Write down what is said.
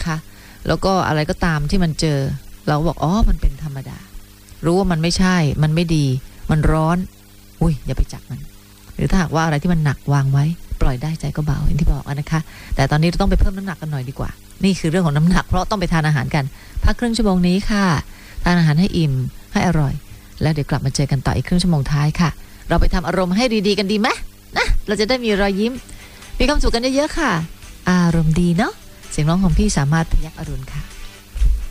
นะคะแล้วก็อะไรก็ตามที่มันเจอเราบอกอ๋อมันเป็นธรรมดารู้ว่ามันไม่ใช่มันไม่ดีมันร้อนอุ้ยอย่าไปจับมันหรือถ้าหากว่าอะไรที่มันหนักวางไว้ปล่อยได้ใจก็เบาอย่างที่บอกนะคะแต่ตอนนี้เราต้องไปเพิ่มน้ำหนักกันหน่อยดีกว่านี่คือเรื่องของน้ำหนักเพราะต้องไปทานอาหารกันพักครึ่งชั่วโมงนี้ค่ะทานอาหารให้อิ่มให้อร่อยแล้วเดี๋ยวกลับมาเจอกันต่ออีกครึ่งชั่วโมงท้ายค่ะเราไปทำอารมณ์ให้ดีๆกันดีไหมนะเราจะได้มีรอยยิ้มมีความสุขกันเยอะๆค่ะอารมณ์ดีเนาะเสียงร้องของพี่สามารถพยัคฆ์อรุณค่ะ